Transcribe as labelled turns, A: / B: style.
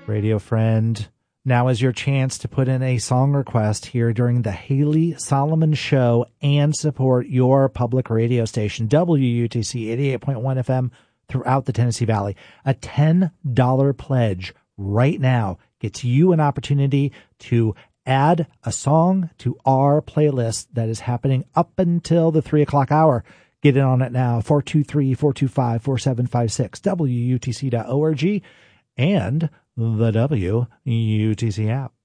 A: Radio friend, now is your chance to put in a song request here during the Haley Solomon Show and support your public radio station, WUTC 88.1 FM, throughout the Tennessee Valley. A $10 pledge right now gets you an opportunity to add a song to our playlist that is happening up until the 3 o'clock hour. Get in on it now, 423-425-4756, WUTC.org, and the WUTC app.